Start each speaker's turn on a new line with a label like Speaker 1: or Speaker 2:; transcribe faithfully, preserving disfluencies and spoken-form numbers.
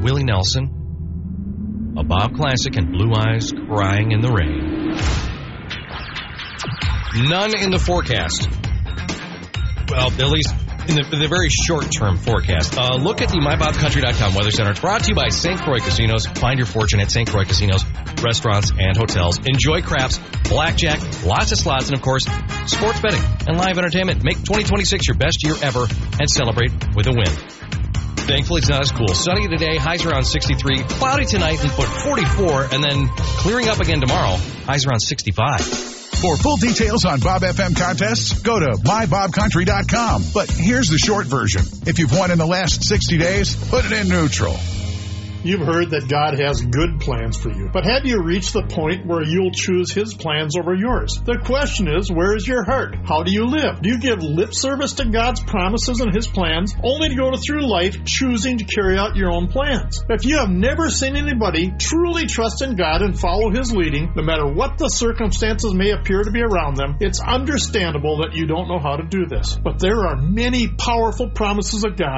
Speaker 1: Willie Nelson, a Bob classic, and Blue Eyes Crying in the Rain. None in the forecast. Well, at least in the, the very short-term forecast. Uh, look at the my bob country dot com Weather Center. It's brought to you by Saint Croix Casinos. Find your fortune at Saint Croix Casinos, restaurants, and hotels. Enjoy craps, blackjack, lots of slots, and, of course, sports betting and live entertainment. Make twenty twenty-six your best year ever and celebrate with a win. Thankfully, it's not as cool. Sunny today, highs around sixty-three. Cloudy tonight, and put forty-four, and then clearing up again tomorrow, highs around sixty-five.
Speaker 2: For full details on Bob F M contests, go to my bob country dot com. But here's the short version. If you've won in the last sixty days, put it in neutral.
Speaker 3: You've heard that God has good plans for you, but have you reached the point where you'll choose His plans over yours? The question is, where is your heart? How do you live? Do you give lip service to God's promises and His plans, only to go through life choosing to carry out your own plans? If you have never seen anybody truly trust in God and follow His leading, no matter what the circumstances may appear to be around them, it's understandable that you don't know how to do this. But there are many powerful promises of God